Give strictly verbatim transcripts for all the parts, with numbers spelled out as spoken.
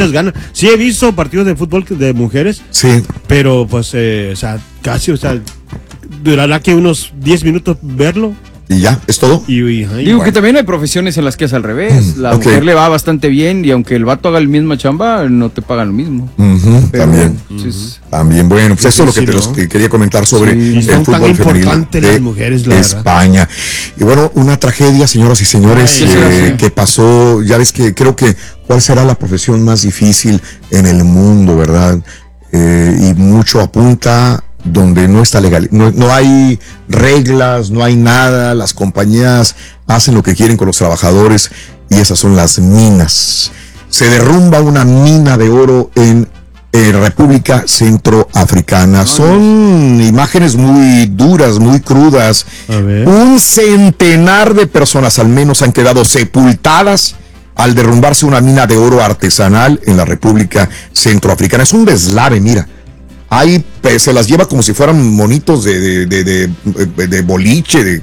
muchas ganas. Sí he visto partidos de fútbol de mujeres. Sí. Pero pues, eh, o sea, casi, o sea, durará que unos diez minutos verlo. Y ya, es todo. Y, y, y, Digo bueno. que también hay profesiones en las que es al revés. La okay. mujer le va bastante bien y aunque el vato haga la misma chamba, no te pagan lo mismo. Uh-huh, Pero, también. Sí, uh-huh. También, bueno, pues sí, eso es lo que sí, te, ¿no? los, te quería comentar sobre sí, el son fútbol tan femenino importantes de las mujeres, la España. verdad. Y bueno, una tragedia, señoras y señores, Ay, eh, sí. que pasó, ya ves que creo que cuál será la profesión más difícil en el mundo, ¿verdad? Eh, y mucho apunta donde no está legal, no, no hay reglas, no hay nada, las compañías hacen lo que quieren con los trabajadores y esas son las minas. Se derrumba una mina de oro en eh, República Centroafricana. Ay. Son imágenes muy duras, muy crudas. A ver. Un centenar de personas al menos han quedado sepultadas al derrumbarse una mina de oro artesanal en la República Centroafricana. Es un deslave, mira. Ahí se las lleva como si fueran monitos de, de, de, de, de boliche. De,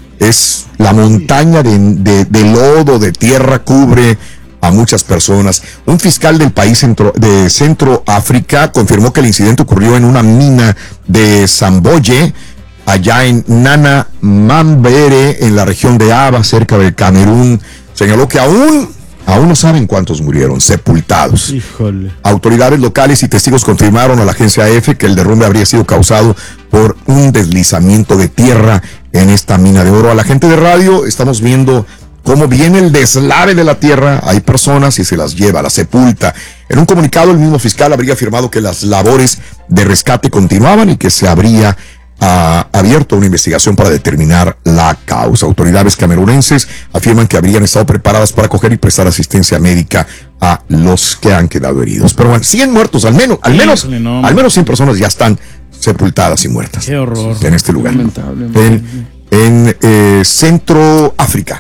es la montaña de, de, de lodo, de tierra, cubre a muchas personas. Un fiscal del país centro, de Centroáfrica confirmó que el incidente ocurrió en una mina de Zamboye, allá en Nana Mambere, en la región de Aba, cerca del Camerún. Señaló que aún... Aún no saben cuántos murieron sepultados. Híjole. Autoridades locales y testigos confirmaron a la agencia E F que el derrumbe habría sido causado por un deslizamiento de tierra en esta mina de oro. A la gente de radio estamos viendo cómo viene el deslave de la tierra. Hay personas y se las lleva, las sepulta. En un comunicado, el mismo fiscal habría afirmado que las labores de rescate continuaban y que se habría ha abierto una investigación para determinar la causa. Autoridades camerunenses afirman que habrían estado preparadas para acoger y prestar asistencia médica a los que han quedado heridos. Pero bueno, cien muertos, al menos, al menos, Híjole, no, al menos cien personas ya están sepultadas y muertas. Qué horror. En este lugar. Lamentable. En, en eh, Centroáfrica.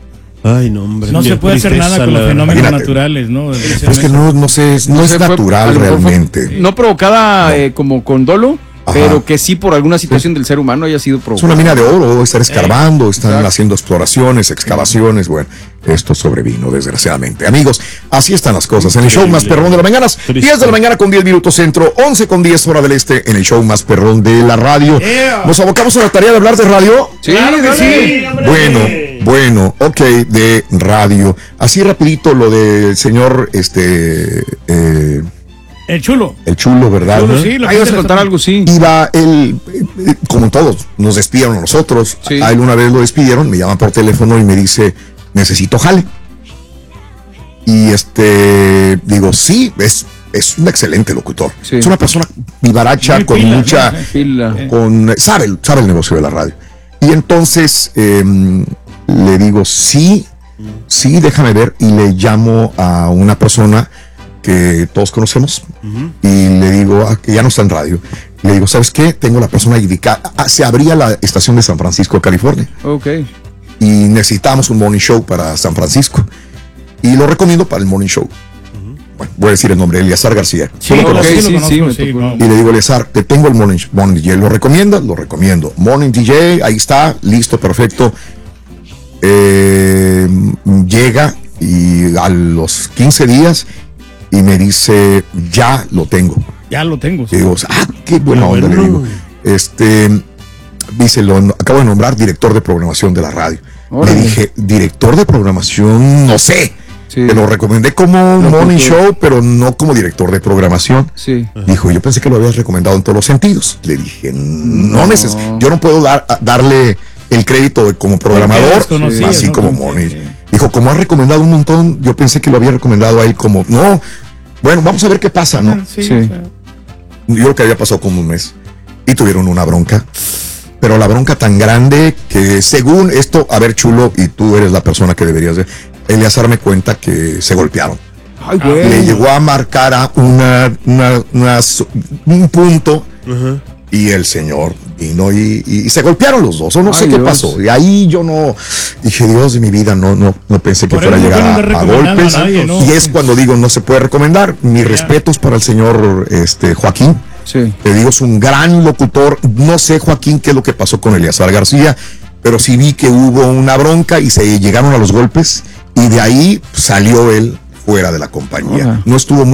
Ay, no, hombre. No qué se puede hacer tristeza, nada con la los verdad. fenómenos Imagínate. naturales, ¿no? Pero es que no, no sé, no, No es sé, fue- natural a lo mejor fue- realmente. no provocada No. eh, como con dolo, Ajá. pero que sí por alguna situación del ser humano haya sido Es provocada. una mina de oro, están escarbando, están Exacto. haciendo exploraciones, excavaciones. Bueno, esto sobrevino, desgraciadamente. Amigos, así están las cosas. En el show más perrón de la mañana, diez de la mañana con diez minutos centro, once con diez hora del este, en el show más perrón de la radio. Yeah. Nos abocamos a la tarea de hablar de radio. Sí, Claro que sí. sí, hombre. Bueno, bueno, ok, de radio. Así rapidito lo del señor, este, eh, El chulo. el chulo, ¿verdad? Chulo, ¿no? sí, lo Ahí que vas a se contar les- algo, sí. Iba él, eh, como todos, nos despidieron a nosotros. Sí. A él una vez lo despidieron, me llaman por teléfono y me dice, necesito jale. Y este, digo, sí, es, es un excelente locutor. Sí. Es una persona vivaracha, Muy con pila, mucha, ¿no? Sí. Pila. con, sabe, sabe el negocio de la radio. Y entonces eh, le digo, sí, sí, déjame ver. Y le llamo a una persona que todos conocemos y le digo, ah, que ya no está en radio. Le digo, ¿sabes qué? Tengo la persona indicada. Ah, se abría la estación de San Francisco, California, Ok. y necesitamos un morning show para San Francisco. Y lo recomiendo para el morning show. Bueno, voy a decir el nombre, Eliazar García. Sí, ¿Tú lo ok, conoces? sí, sí, lo sí, conozco, me sí, tocó. no. Y le digo, Eliazar, te tengo el morning, morning D J. ¿Lo recomiendas? Lo recomiendo. Morning D J, ahí está, listo, perfecto. Eh, llega y a los quince días y me dice, ya lo tengo. Ya lo tengo. Y sí. digo, ah, qué buena Ah, onda, bueno. le digo. Este, dice, lo acabo de nombrar director de programación de la radio. Órale. Le dije, director de programación, no sé. Sí. Te lo recomendé como un Locutor. morning show, pero no como director de programación. Sí. Dijo, yo pensé que lo habías recomendado en todos los sentidos. Le dije, no, No. neces yo no puedo dar, darle el crédito de como programador, desconocía, así ¿no? como Como morning. que- Dijo, como has recomendado un montón, yo pensé que lo había recomendado a él como, no, bueno, vamos a ver qué pasa, ¿no? Sí, Sí. o sea, Yo creo que había pasado como un mes y tuvieron una bronca, pero la bronca tan grande que según esto, a ver, chulo, y tú eres la persona que deberías de, Eleazar me cuenta que se golpearon. Ay, Le güey. llegó a marcar a una, una, una so- un punto Ajá. y el señor vino y, y- y se golpearon los dos, o no sé Ay, qué Dios. pasó. Y ahí yo no dije, Dios de mi vida, no, no, no pensé que Por fuera a eso llegar no a, pueden a recomendar a golpes. nadie, ¿no? Y es cuando digo, no se puede recomendar. Mis Ya. respetos para el señor este, Joaquín. Sí. Te digo, es un gran locutor. No sé, Joaquín, qué es lo que pasó con Eleazar García, pero sí vi que hubo una bronca y se llegaron a los golpes y de ahí salió él fuera de la compañía. Ajá. No estuvo muy